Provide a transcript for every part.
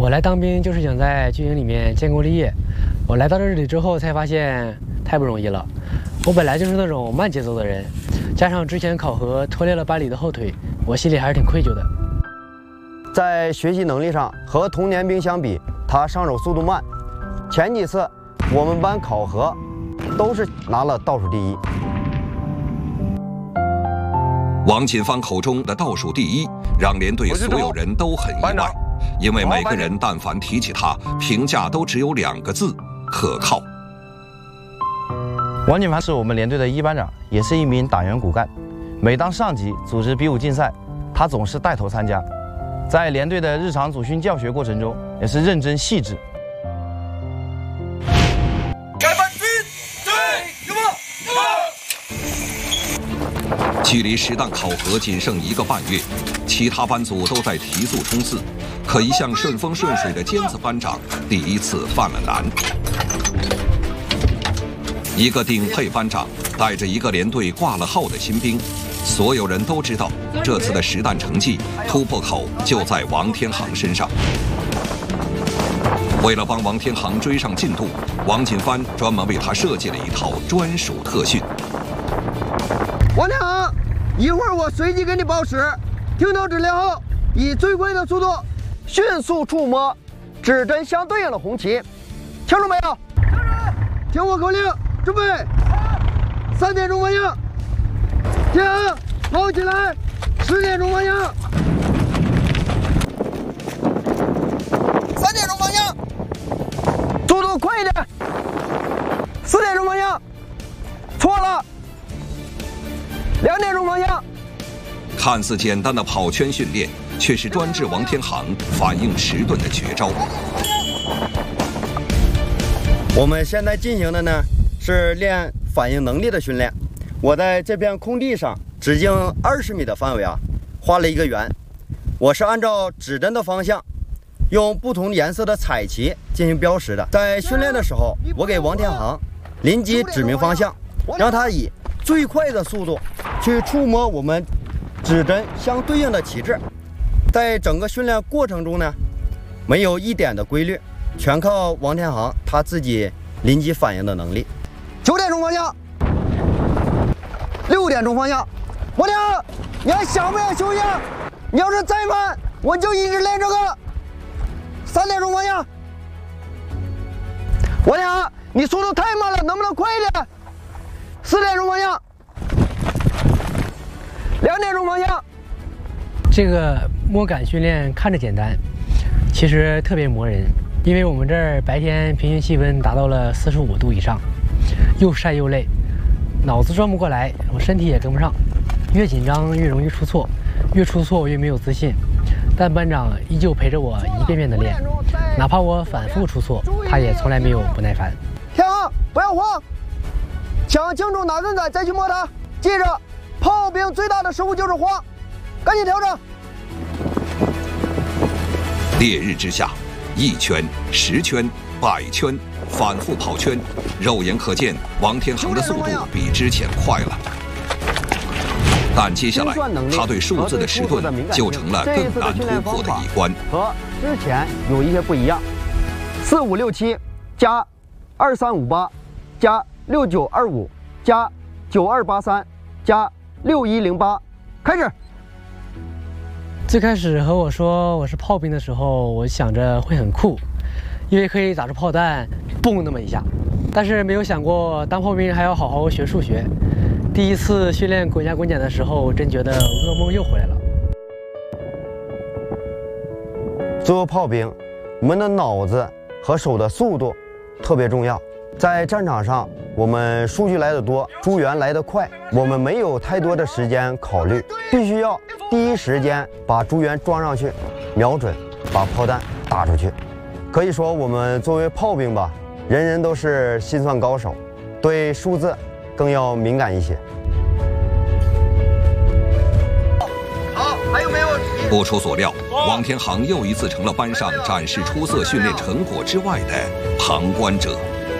我来当兵就是想在军营里面建功立业。我来到这里之后才发现太不容易了。我本来就是那种慢节奏的人，加上之前考核拖累了班里的后腿，我心里还是挺愧疚的。 在学习能力上和同年兵相比，他上手速度慢。前几次我们班考核都是拿了倒数第一。 王锦芳口中的倒数第一，让连队所有人都很意外，因为每个人但凡提起他，评价都只有2个字：可靠。 王锦芳是我们连队的一班长，也是一名党员骨干。每当上级组织比武竞赛，他总是带头参加。在连队的日常组训教学过程中，也是认真细致。 距离实弹考核仅剩1个半月，其他班组都在提速冲刺，可一向顺风顺水的尖子班长第一次犯了难。一个顶配班长带着一个连队挂了号的新兵，所有人都知道这次的实弹成绩突破口就在王天航身上。为了帮王天航追上进度，王锦帆专门为他设计了一套专属特训。 王天航，一会儿我随机给你报时，听到指令后，以最快的速度迅速触摸指针相对应的红旗，清楚没有？听我口令，准备！3点钟方向，天航，跑起来！10点钟方向，3点钟方向，速度快一点！4点钟方向，错了。2点钟方向。 看似简单的跑圈训练，却是专治王天航反应迟钝的绝招。 我们现在进行的呢是练反应能力的训练。我在这片空地上直径20米的范围画了一个圆，我是按照指针的方向，用不同颜色的彩旗进行标识的。在训练的时候，我给王天航临机指明方向，让他以最快的速度去触摸我们指针相对应的旗帜。在整个训练过程中呢，没有一点的规律，全靠王天航他自己临机反应的能力。9点钟方向，6点钟方向。王天航，你还想不想休息？你要是再慢，我就一直练这个。3点钟方向。王天航，你速度太慢了，能不能快一点？4点钟方向，2点钟方向。 这个摸杆训练看着简单，其实特别磨人，因为我们这儿白天平均气温达到了45度以上，又晒又累，脑子转不过来，我身体也跟不上，越紧张越容易出错，越出错越没有自信。但班长依旧陪着我一遍遍的练，哪怕我反复出错，他也从来没有不耐烦。 天航，不要慌，想清楚哪根杆再去摸它。记着，炮兵最大的失误就是慌，赶紧调整。 烈日之下，1圈、10圈、100圈，反复跑圈，肉眼可见，王天航的速度比之前快了。但接下来，他对数字的迟钝就成了更难突破的一关。 和之前有一些不一样，4567加2358加6925加9283加6108，开始。 最开始和我说我是炮兵的时候，我想着会很酷，因为可以打出炮弹，嘣那么一下。但是没有想过当炮兵还要好好学数学。第一次训练滚下滚减的时候，真觉得噩梦又回来了。 作为炮兵，我们的脑子和手的速度特别重要。在战场上，我们数据来得多，猪源来得快，我们没有太多的时间考虑，必须要第一时间把猪源装上去，瞄准，把炮弹打出去。可以说，我们作为炮兵吧，人人都是心算高手，对数字更要敏感一些。好，还有没有？ 不出所料，王天航又一次成了班上展示出色训练成果之外的旁观者。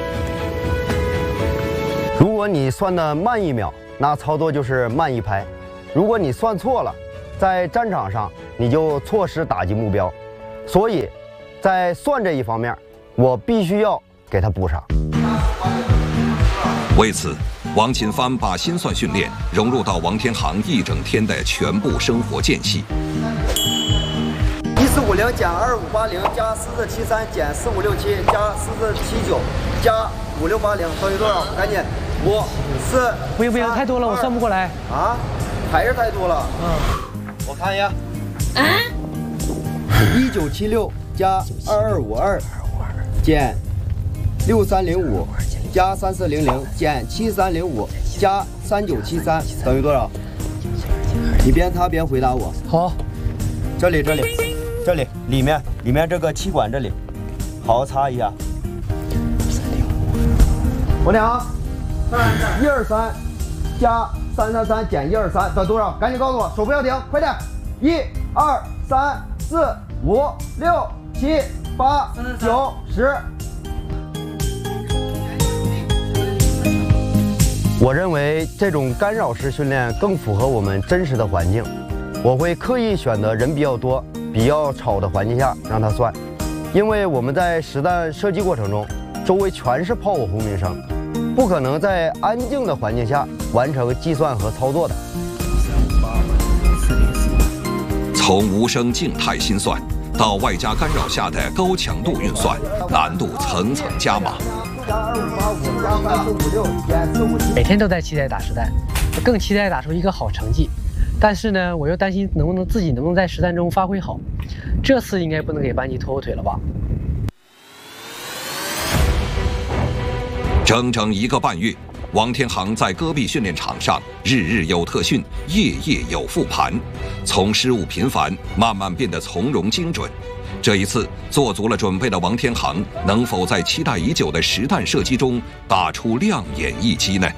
如果你算的慢1秒，那操作就是慢1拍；如果你算错了，在战场上你就错失打击目标。所以， 在算这一方面，我必须要给他补上。 为此，王锦帆把心算训练融入到王天航一整天的全部生活间隙。 1450减2580加4473减4567加4479加5680等于多少？赶紧，5、4。 不行，太多了，我算不过来。 啊，还是太多了。我看一下。1976加2252减6305加3400减7305加3973等于多少？你边擦边回答我。 好， 这里里面这个气管这里，好好擦一下。我俩123加333减123等于多少？赶紧告诉我，手不要停，快点！1、2、3、4、5、6、7、8、9、10。我认为这种干扰式训练更符合我们真实的环境。我会刻意选择人比较多、比较吵的环境下让他算，因为我们在实弹射击过程中，周围全是炮火轰鸣声，不可能在安静的环境下完成计算和操作的。 从无声静态心算到外加干扰下的高强度运算，难度层层加码。 每天都在期待打实弹，更期待打出一个好成绩。但是呢，我又担心能不能在实战中发挥好。这次应该不能给班级拖后腿了吧？ 整整1个半月，王天航在戈壁训练场上日日有特训，夜夜有复盘，从失误频繁慢慢变得从容精准。这一次做足了准备的王天航，能否在期待已久的实弹射击中打出亮眼一击呢？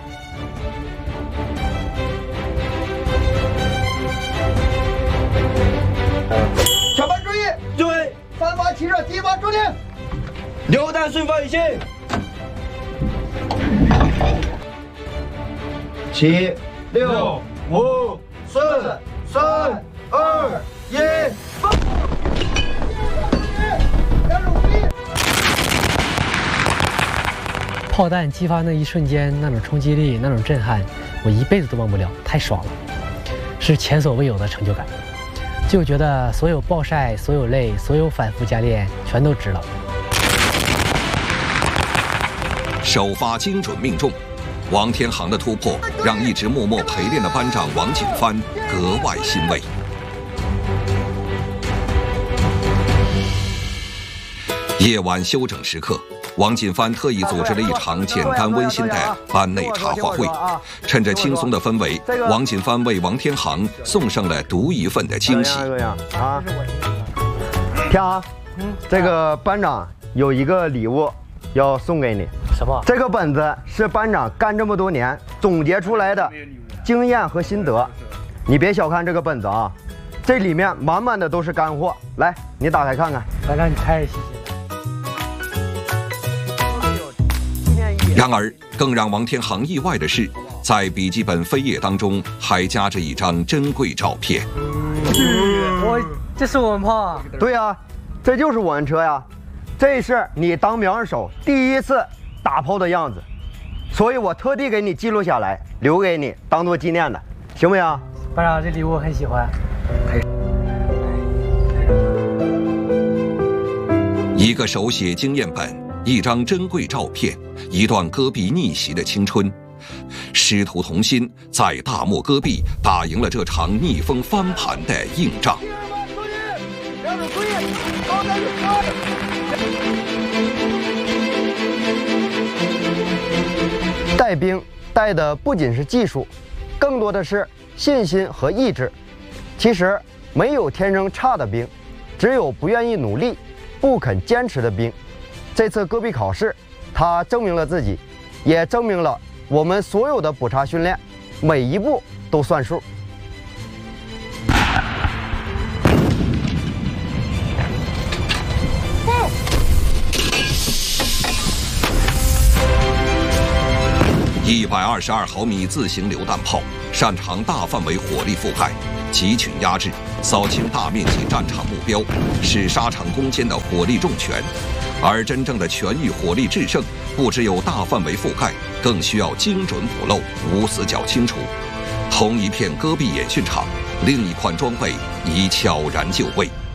全班注意！注意！3发齐射，第1发注定！6弹顺发一心。7、6、5、4、3、2、1，放！ 炮弹激发那一瞬间，那种冲击力，那种震撼，我一辈子都忘不了，太爽了，是前所未有的成就感。就觉得所有暴晒、所有累、所有反复加练，全都值了。 首发精准命中，王天航的突破让一直默默陪练的班长王锦帆格外欣慰。夜晚休整时刻，王锦帆特意组织了一场简单温馨的班内茶话会，趁着轻松的氛围，王锦帆为王天航送上了独一份的惊喜。 啊，天航，这个班长有一个礼物要送给你。 什么？ 这个本子是班长干这么多年总结出来的经验和心得，你别小看这个本子啊，这里面满满的都是干货。来，你打开看看。 班长，你太细心了。 然而，更让王天航意外的是，在笔记本扉页当中还夹着一张珍贵照片。 这是我们炮啊！ 对呀，这就是我们车呀，这是你当苗人手第一次打炮的样子，所以我特地给你记录下来，留给你当做纪念的，行不行？ 班长，这礼物我很喜欢。 一个手写经验本，一张珍贵照片，一段戈壁逆袭的青春，师徒同心，在大漠戈壁打赢了这场逆风翻盘的硬仗。 带兵带的不仅是技术，更多的是信心和意志。其实没有天生差的兵，只有不愿意努力、不肯坚持的兵。这次戈壁考试，他证明了自己，也证明了我们所有的补差训练，每一步都算数。 122毫米自行榴弹炮，擅长大范围火力覆盖， 集群压制，扫清大面积战场目标，是沙场攻坚的火力重拳。而真正的全域火力制胜，不只有大范围覆盖，更需要精准补漏、无死角清除。同一片戈壁演训场，另一款装备已悄然就位。